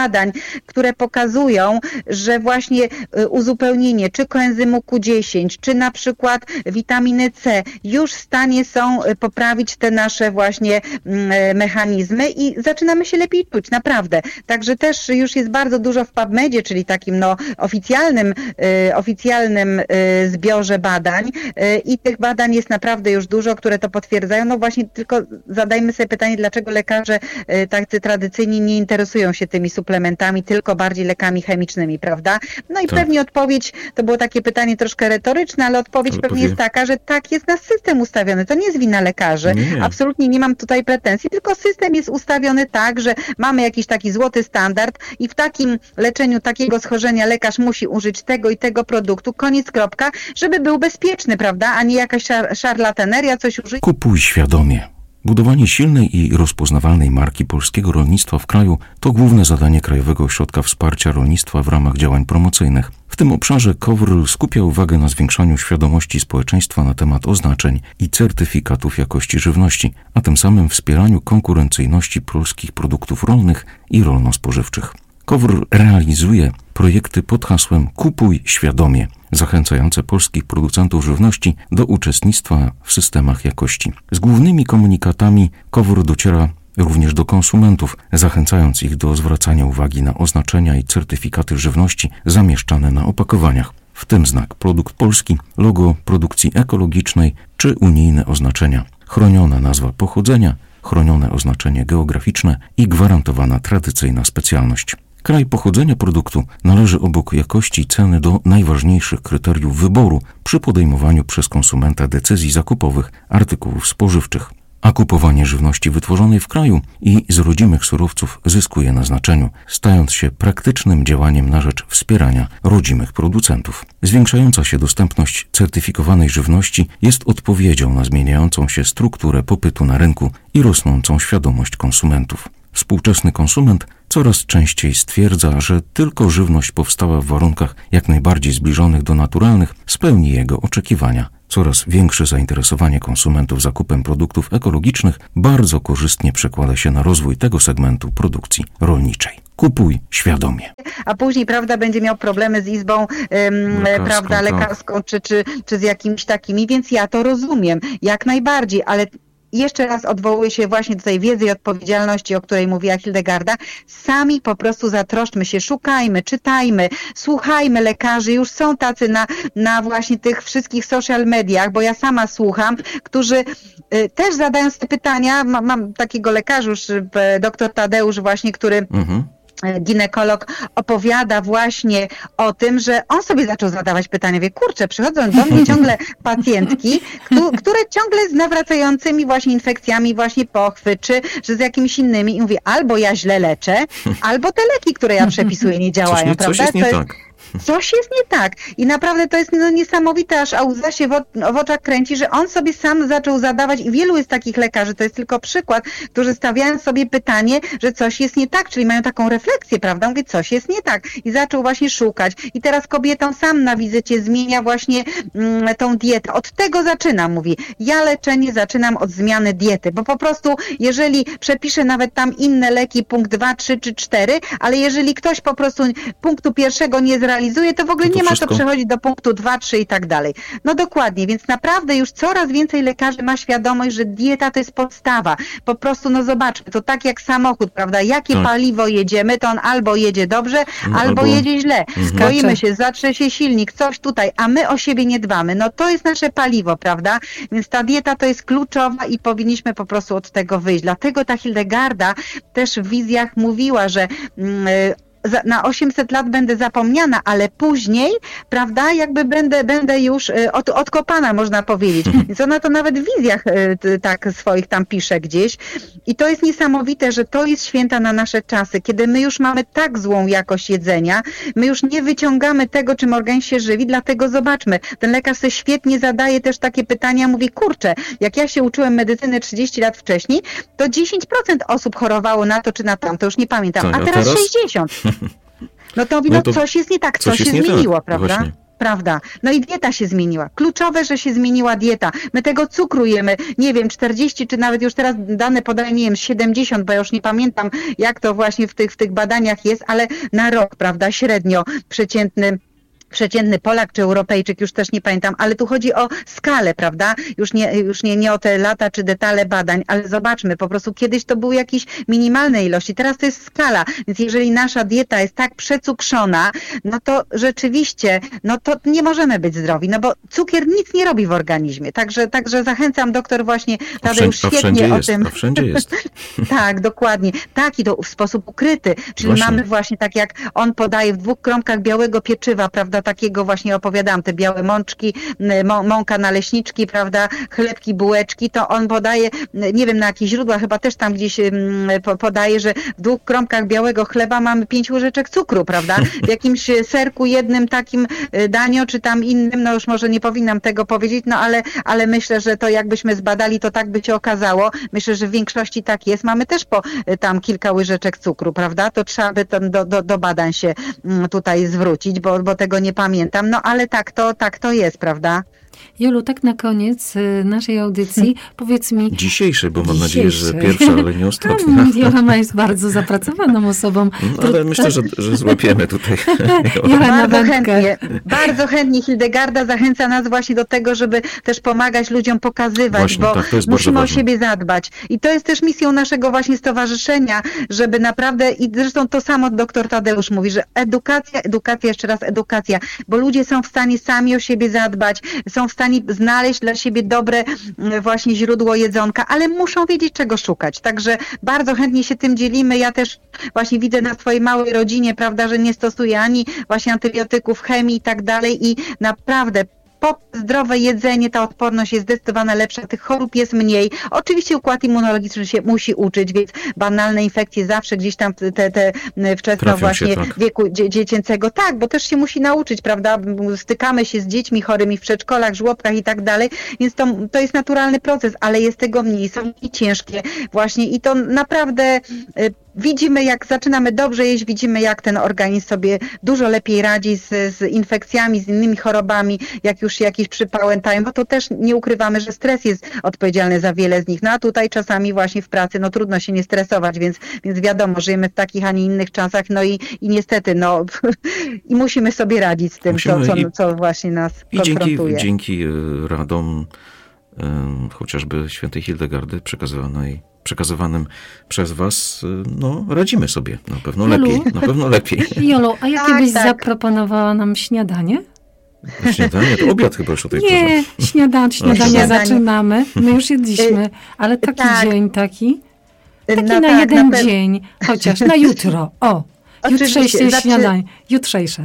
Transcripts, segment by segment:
badań, które pokazują, że właśnie uzupełnienie czy koenzymu Q10, czy na przykład witaminy C już w stanie są poprawić te nasze właśnie mechanizmy i zaczynamy się lepiej czuć, naprawdę. Także też już jest bardzo dużo w PubMedzie, czyli takim oficjalnym zbiorze badań i tych badań jest naprawdę już dużo, które to potwierdzają. No właśnie tylko zadajmy sobie pytanie, dlaczego lekarze tacy tradycyjni nie interesują się tymi suplementami, tylko bardziej lekami chemicznymi, prawda? No i pewnie odpowiedź, to było takie pytanie troszkę retoryczne, ale odpowiedź pewnie jest taka, że tak jest nasz system ustawiony. To nie jest wina lekarzy. Nie. Absolutnie nie mam tutaj pretensji, tylko system jest ustawiony tak, że mamy jakiś taki złoty standard i w takim leczeniu takiego schorzenia lekarz musi użyć tego i tego produktu, koniec, kropka, żeby był bezpieczny, prawda, a nie jakaś szarlataneria, coś użyć. Kupuj świadomie. Budowanie silnej i rozpoznawalnej marki polskiego rolnictwa w kraju to główne zadanie Krajowego Ośrodka Wsparcia Rolnictwa w ramach działań promocyjnych. W tym obszarze KOWR skupia uwagę na zwiększaniu świadomości społeczeństwa na temat oznaczeń i certyfikatów jakości żywności, a tym samym wspieraniu konkurencyjności polskich produktów rolnych i rolno-spożywczych. KOWR realizuje projekty pod hasłem Kupuj świadomie, zachęcające polskich producentów żywności do uczestnictwa w systemach jakości. Z głównymi komunikatami KOWR dociera również do konsumentów, zachęcając ich do zwracania uwagi na oznaczenia i certyfikaty żywności zamieszczane na opakowaniach, w tym znak produkt polski, logo produkcji ekologicznej czy unijne oznaczenia, chroniona nazwa pochodzenia, chronione oznaczenie geograficzne i gwarantowana tradycyjna specjalność. Kraj pochodzenia produktu należy obok jakości i ceny do najważniejszych kryteriów wyboru przy podejmowaniu przez konsumenta decyzji zakupowych artykułów spożywczych. A kupowanie żywności wytworzonej w kraju i z rodzimych surowców zyskuje na znaczeniu, stając się praktycznym działaniem na rzecz wspierania rodzimych producentów. Zwiększająca się dostępność certyfikowanej żywności jest odpowiedzią na zmieniającą się strukturę popytu na rynku i rosnącą świadomość konsumentów. Współczesny konsument coraz częściej stwierdza, że tylko żywność powstała w warunkach jak najbardziej zbliżonych do naturalnych spełni jego oczekiwania. Coraz większe zainteresowanie konsumentów zakupem produktów ekologicznych bardzo korzystnie przekłada się na rozwój tego segmentu produkcji rolniczej. Kupuj świadomie. A później, prawda, będzie miał problemy z izbą lekarską czy z jakimiś takimi, więc ja to rozumiem jak najbardziej, ale jeszcze raz odwołuję się właśnie do tej wiedzy i odpowiedzialności, o której mówiła Hildegarda. Sami po prostu zatroszczmy się, szukajmy, czytajmy, słuchajmy lekarzy. Już są tacy na właśnie tych wszystkich social mediach, bo ja sama słucham, którzy też zadają te pytania. Mam takiego lekarza już, dr Tadeusz właśnie, który... ginekolog opowiada właśnie o tym, że on sobie zaczął zadawać pytania, wie, kurczę, przychodzą do mnie ciągle pacjentki, które ciągle z nawracającymi właśnie infekcjami właśnie pochwy, czy że z jakimiś innymi i mówię, albo ja źle leczę, albo te leki, które ja przepisuję, nie działają, prawda? Coś jest nie tak. Coś jest nie tak. I naprawdę to jest niesamowite, aż łza się w oczach kręci, że on sobie sam zaczął zadawać i wielu jest takich lekarzy, to jest tylko przykład, którzy stawiają sobie pytanie, że coś jest nie tak, czyli mają taką refleksję, prawda? Mówię, coś jest nie tak. I zaczął właśnie szukać. I teraz kobietom sam na wizycie zmienia właśnie tą dietę. Od tego zaczynam, mówi. Ja leczenie zaczynam od zmiany diety, bo po prostu jeżeli przepiszę nawet tam inne leki, punkt 2, 3 czy 4, ale jeżeli ktoś po prostu punktu pierwszego nie zrealizuje, to w ogóle nie ma co przechodzić do punktu 2, 3 i tak dalej. No dokładnie, więc naprawdę już coraz więcej lekarzy ma świadomość, że dieta to jest podstawa. Po prostu, no zobaczmy, to tak jak samochód, prawda? Jakie paliwo jedziemy, to on albo jedzie dobrze, albo jedzie źle. Boimy się, zatrze się silnik, coś tutaj, a my o siebie nie dbamy. No to jest nasze paliwo, prawda? Więc ta dieta to jest kluczowa i powinniśmy po prostu od tego wyjść. Dlatego ta Hildegarda też w wizjach mówiła, że na 800 lat będę zapomniana, ale później, prawda, jakby będę już odkopana, można powiedzieć. Więc ona to nawet w wizjach tak swoich tam pisze gdzieś. I to jest niesamowite, że to jest święta na nasze czasy, kiedy my już mamy tak złą jakość jedzenia, my już nie wyciągamy tego, czym organizm się żywi, dlatego zobaczmy, ten lekarz sobie świetnie zadaje też takie pytania, mówi, kurczę, jak ja się uczyłem medycyny 30 lat wcześniej, to 10% osób chorowało na to czy na tamto, już nie pamiętam, a teraz 60%. No to mówi, coś jest nie tak, coś się zmieniło, prawda? Właśnie. prawda? No i dieta się zmieniła. Kluczowe, że się zmieniła dieta. My tego cukru jemy, nie wiem, 40 czy nawet już teraz dane podaję, nie wiem, 70, bo ja już nie pamiętam, jak to właśnie w tych badaniach jest, ale na rok, prawda, średnio przeciętny Polak czy Europejczyk, już też nie pamiętam, ale tu chodzi o skalę, prawda? Już nie o te lata czy detale badań, ale zobaczmy, po prostu kiedyś to były jakieś minimalne ilości, teraz to jest skala, więc jeżeli nasza dieta jest tak przecukrzona, no to rzeczywiście, no to nie możemy być zdrowi, no bo cukier nic nie robi w organizmie, także zachęcam, doktor właśnie Tadeusz świetnie o tym. A wszędzie jest. Tak, dokładnie. Tak, i to w sposób ukryty, czyli Właśnie. mamy właśnie tak jak on podaje w 2 kromkach białego pieczywa, prawda, takiego właśnie opowiadałam, te białe mączki, mąka naleśniczki, prawda, chlebki, bułeczki, to on podaje, nie wiem na jakich źródłach, chyba też tam gdzieś podaje, że w 2 kromkach białego chleba mamy 5 łyżeczek cukru, prawda, w jakimś serku jednym takim daniu, czy tam innym, no już może nie powinnam tego powiedzieć, no ale myślę, że to jakbyśmy zbadali, to tak by się okazało. Myślę, że w większości tak jest. Mamy też po tam kilka łyżeczek cukru, prawda, to trzeba by tam do badań się tutaj zwrócić, bo tego nie pamiętam, no ale tak to jest, prawda? Jolu, tak na koniec naszej audycji powiedz mi... Dzisiejszej, bo mam nadzieję, że pierwsza, ale nie ostatnia. Jolana jest bardzo zapracowaną osobą. No, ale myślę, że złapiemy tutaj. Bardzo chętnie Hildegarda zachęca nas właśnie do tego, żeby też pomagać ludziom, pokazywać, właśnie, bo tak, to jest musimy o ważne. siebie zadbać. I to jest też misją naszego właśnie stowarzyszenia, żeby naprawdę, i zresztą to samo dr Tadeusz mówi, że edukacja, bo ludzie są w stanie sami o siebie zadbać, są w stanie znaleźć dla siebie dobre właśnie źródło jedzonka, ale muszą wiedzieć, czego szukać. Także bardzo chętnie się tym dzielimy. Ja też właśnie widzę na swojej małej rodzinie, prawda, że nie stosuję ani właśnie antybiotyków, chemii i tak dalej i naprawdę zdrowe jedzenie, ta odporność jest zdecydowanie lepsza, tych chorób jest mniej. Oczywiście układ immunologiczny się musi uczyć, więc banalne infekcje zawsze gdzieś tam te wczesno właśnie wieku dziecięcego, tak, bo też się musi nauczyć, prawda? Stykamy się z dziećmi chorymi w przedszkolach, żłobkach i tak dalej, więc to jest naturalny proces, ale jest tego mniej, są mniej ciężkie właśnie i to naprawdę widzimy, jak zaczynamy dobrze jeść, widzimy, jak ten organizm sobie dużo lepiej radzi z infekcjami, z innymi chorobami, jak już się jakieś przypałętają, bo to też nie ukrywamy, że stres jest odpowiedzialny za wiele z nich. No a tutaj czasami właśnie w pracy, no trudno się nie stresować, więc wiadomo, żyjemy w takich, a nie innych czasach, no i niestety, no i musimy sobie radzić z tym, co właśnie nas konfrontuje. Dzięki radom chociażby świętej Hildegardy przekazywanym przez was, no radzimy sobie na pewno lepiej. Jolu, a jakie byś zaproponowała nam śniadanie? Śniadanie? To obiad chyba już o tej porze. Nie, śniadania zaczynamy. My już jedliśmy, ale taki dzień, taki na jeden dzień, chociaż na jutro. Jutrzejsze śniadanie, jutrzejsze.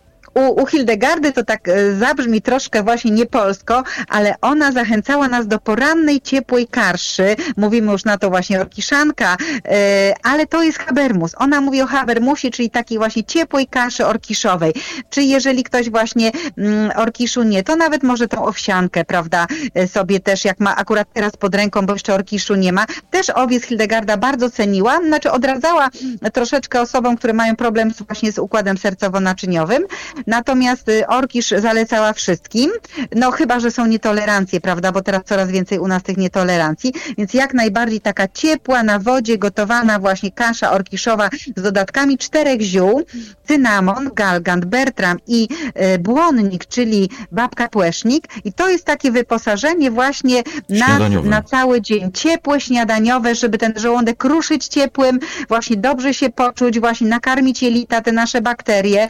U Hildegardy to tak zabrzmi troszkę właśnie niepolsko, ale ona zachęcała nas do porannej, ciepłej karszy. Mówimy już na to właśnie orkiszanka, ale to jest habermus. Ona mówi o habermusie, czyli takiej właśnie ciepłej kaszy orkiszowej. Czy jeżeli ktoś właśnie orkiszu nie, to nawet może tą owsiankę, prawda, sobie też, jak ma akurat teraz pod ręką, bo jeszcze orkiszu nie ma. Też owiec Hildegarda bardzo ceniła, znaczy odradzała troszeczkę osobom, które mają problem właśnie z układem sercowo-naczyniowym. Natomiast orkisz zalecała wszystkim, no chyba, że są nietolerancje, prawda, bo teraz coraz więcej u nas tych nietolerancji, więc jak najbardziej taka ciepła, na wodzie gotowana właśnie kasza orkiszowa z dodatkami 4 ziół, cynamon, galgant, bertram i błonnik, czyli babka płesznik i to jest takie wyposażenie właśnie na cały dzień, ciepłe, śniadaniowe, żeby ten żołądek ruszyć ciepłym, właśnie dobrze się poczuć, właśnie nakarmić jelita, te nasze bakterie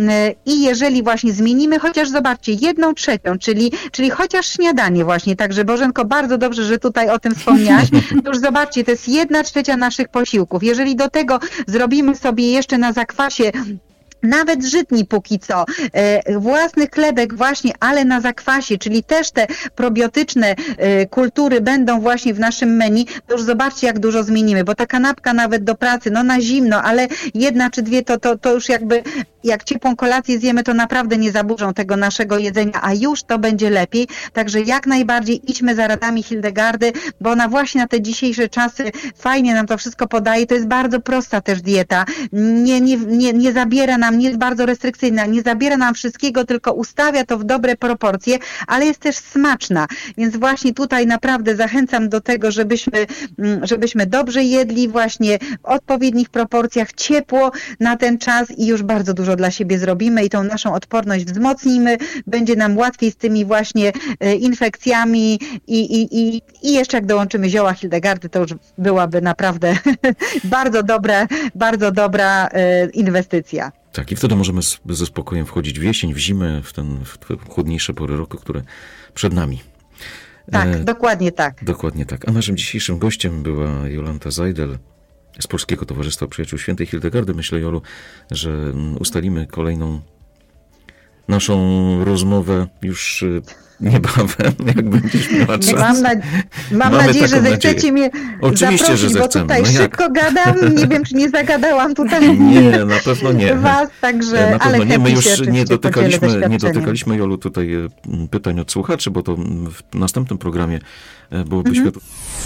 i jeżeli właśnie zmienimy chociaż, zobaczcie, 1/3, czyli chociaż śniadanie właśnie, także Bożenko, bardzo dobrze, że tutaj o tym wspomniałaś, to już zobaczcie, to jest 1/3 naszych posiłków. Jeżeli do tego zrobimy sobie jeszcze na zakwasie nawet żytni póki co, własny chlebek właśnie, ale na zakwasie, czyli też te probiotyczne kultury będą właśnie w naszym menu, to już zobaczcie, jak dużo zmienimy, bo ta kanapka nawet do pracy, no na zimno, ale 1 czy 2 to już jakby jak ciepłą kolację zjemy, to naprawdę nie zaburzą tego naszego jedzenia, a już to będzie lepiej. Także jak najbardziej idźmy za radami Hildegardy, bo ona właśnie na te dzisiejsze czasy fajnie nam to wszystko podaje. To jest bardzo prosta też dieta. Nie zabiera nam, nie jest bardzo restrykcyjna, nie zabiera nam wszystkiego, tylko ustawia to w dobre proporcje, ale jest też smaczna. Więc właśnie tutaj naprawdę zachęcam do tego, żebyśmy dobrze jedli właśnie w odpowiednich proporcjach, ciepło na ten czas i już bardzo dużo dla siebie zrobimy i tą naszą odporność wzmocnimy. Będzie nam łatwiej z tymi właśnie infekcjami i jeszcze jak dołączymy zioła Hildegardy, to już byłaby naprawdę bardzo dobra inwestycja. Tak, i wtedy możemy ze spokojem wchodzić w jesień, w zimę, w te chłodniejsze pory roku, które przed nami. Tak, dokładnie tak. Dokładnie tak. A naszym dzisiejszym gościem była Jolanta Zajdel z Polskiego Towarzystwa Przyjaciół Świętej Hildegardy. Myślę, Jolu, że ustalimy kolejną naszą rozmowę już niebawem, jak będziesz miała czas. Mam nadzieję, że zechcecie mnie zaprosić, bo tutaj szybko gadam. Nie wiem, czy nie zagadałam tutaj. Nie, na pewno nie. Was, także, na pewno nie. My już nie dotykaliśmy, Jolu, tutaj pytań od słuchaczy, bo to w następnym programie byłoby świetne.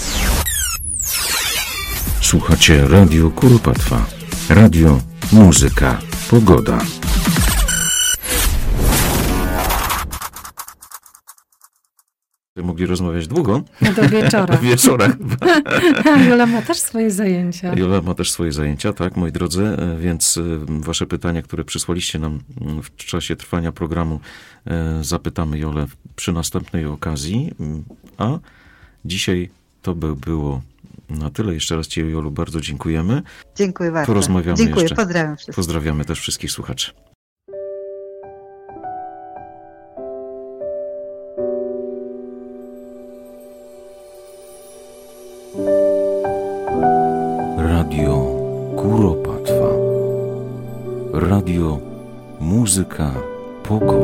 Słuchacie Radio Kuropatwa. Radio, muzyka, pogoda. Mogli rozmawiać długo. Do wieczora. Do wieczora chyba. Jola ma też swoje zajęcia. Jola ma też swoje zajęcia, tak, moi drodzy, więc wasze pytania, które przysłaliście nam w czasie trwania programu, zapytamy Jolę przy następnej okazji. A dzisiaj to by było na tyle. Jeszcze raz ci, Jolu, bardzo dziękujemy. Dziękuję bardzo. Porozmawiamy Dziękuję, jeszcze. pozdrawiam wszystkich. Pozdrawiamy też wszystkich słuchaczy. Radio Kuropatwa. Radio, muzyka, pogoda.